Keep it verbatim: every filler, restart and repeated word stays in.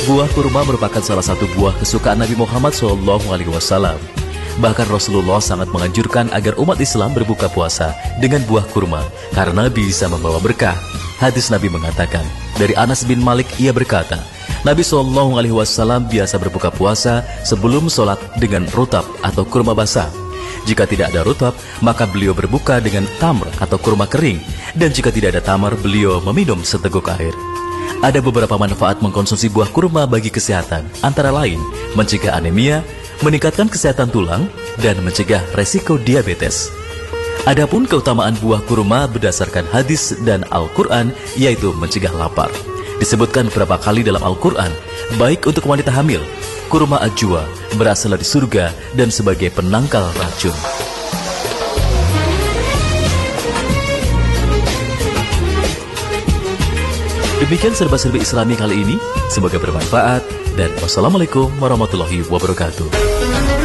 Buah kurma merupakan salah satu buah kesukaan Nabi Muhammad shallallahu alaihi wasallam. Bahkan Rasulullah sangat menganjurkan agar umat Islam berbuka puasa dengan buah kurma karena bisa membawa berkah. Hadis Nabi mengatakan, dari Anas bin Malik ia berkata, Nabi shallallahu alaihi wasallam biasa berbuka puasa sebelum sholat dengan rutab atau kurma basah. Jika tidak ada rutab, maka beliau berbuka dengan tamr atau kurma kering, dan jika tidak ada tamar, beliau meminum seteguk air. Ada beberapa manfaat mengkonsumsi buah kurma bagi kesehatan, antara lain mencegah anemia, meningkatkan kesehatan tulang, dan mencegah resiko diabetes. Adapun keutamaan buah kurma berdasarkan hadis dan Al-Quran, yaitu mencegah lapar. Disebutkan beberapa kali dalam Al-Quran, baik untuk wanita hamil, kurma ajwa berasal dari surga dan sebagai penangkal racun. Demikian serba-serbi Islami kali ini, semoga bermanfaat, dan wassalamualaikum warahmatullahi wabarakatuh.